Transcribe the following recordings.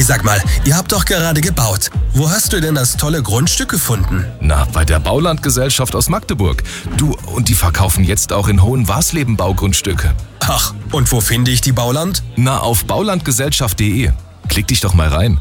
Hey, sag mal, ihr habt doch gerade gebaut. Wo hast du denn das tolle Grundstück gefunden? Na, bei der Baulandgesellschaft aus Magdeburg. Du, und die verkaufen jetzt auch in Hohenwarsleben Baugrundstücke. Ach, und wo finde ich die Bauland? Na, auf baulandgesellschaft.de. Klick dich doch mal rein.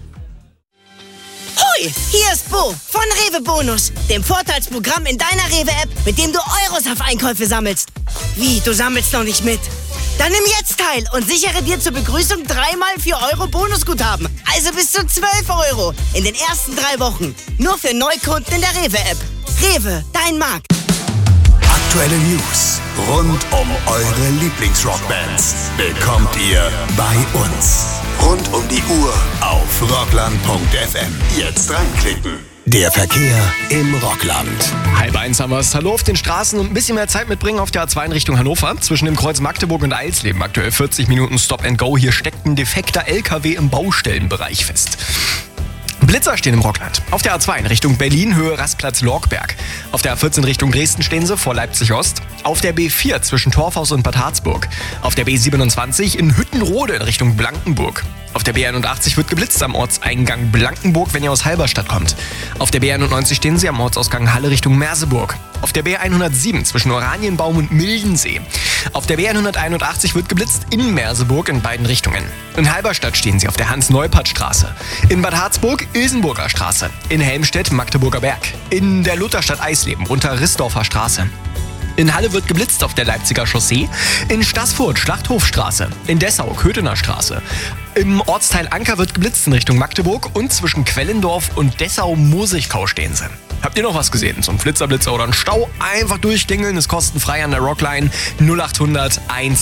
Hoi, hier ist Bo von Rewe Bonus, dem Vorteilsprogramm in deiner Rewe-App, mit dem du Euros auf Einkäufe sammelst. Wie, du sammelst noch nicht mit? Dann nimm jetzt teil und sichere dir zur Begrüßung 3x 4 Euro Bonusguthaben. Also bis zu 12 Euro in den ersten 3 Wochen. Nur für Neukunden in der Rewe-App. Rewe, dein Markt. Aktuelle News rund um eure Lieblingsrockbands bekommt ihr bei uns. Rund um die Uhr auf rockland.fm. Jetzt reinklicken. Der Verkehr im Rockland. 12:30 haben wir es. Hallo auf den Straßen und ein bisschen mehr Zeit mitbringen auf der A2 in Richtung Hannover. Zwischen dem Kreuz Magdeburg und Eilsleben aktuell 40 Minuten Stop and Go. Hier steckt ein defekter LKW im Baustellenbereich fest. Blitzer stehen im Rockland. Auf der A2 in Richtung Berlin, Höhe Rastplatz Lorgberg. Auf der A14 Richtung Dresden stehen sie vor Leipzig Ost. Auf der B4 zwischen Torfhaus und Bad Harzburg. Auf der B27 in Hüttenrode in Richtung Blankenburg. Auf der B81 wird geblitzt am Ortseingang Blankenburg, wenn ihr aus Halberstadt kommt. Auf der B91 stehen sie am Ortsausgang Halle Richtung Merseburg. Auf der B107 zwischen Oranienbaum und Mildensee. Auf der B181 wird geblitzt in Merseburg in beiden Richtungen. In Halberstadt stehen sie auf der Hans-Neupert-Straße. In Bad Harzburg Ilsenburger Straße. In Helmstedt Magdeburger Berg. In der Lutherstadt Eisleben unter Rissdorfer Straße. In Halle wird geblitzt auf der Leipziger Chaussee, in Staßfurt Schlachthofstraße, in Dessau Köthener Straße. Im Ortsteil Anker wird geblitzt in Richtung Magdeburg und zwischen Quellendorf und Dessau-Mosigkau stehen sie. Habt ihr noch was gesehen? So ein Flitzer, oder ein Stau? Einfach durchklingeln, ist kostenfrei an der Rockline 0800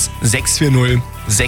1640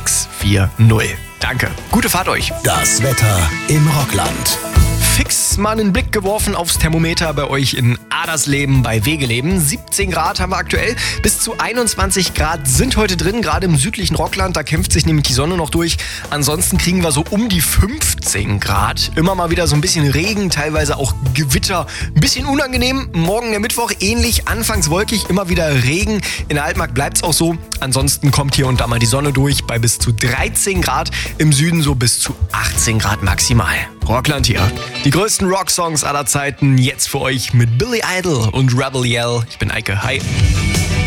640. Danke, gute Fahrt euch. Das Wetter im Rockland. Fix mal einen Blick geworfen aufs Thermometer bei euch in Adersleben bei Wegeleben. 17 Grad haben wir aktuell. Bis zu 21 Grad sind heute drin, gerade im südlichen Rockland. Da kämpft sich nämlich die Sonne noch durch. Ansonsten kriegen wir so um die 15 Grad. Immer mal wieder so ein bisschen Regen, teilweise auch Gewitter. Ein bisschen unangenehm. Morgen der Mittwoch ähnlich, anfangs wolkig, immer wieder Regen. In der Altmark bleibt es auch so. Ansonsten kommt hier und da mal die Sonne durch bei bis zu 13 Grad. Im Süden so bis zu 18 Grad maximal. Rockland hier. Die größten Rocksongs aller Zeiten jetzt für euch mit Billy Idol und Rebel Yell. Ich bin Eike. Hi.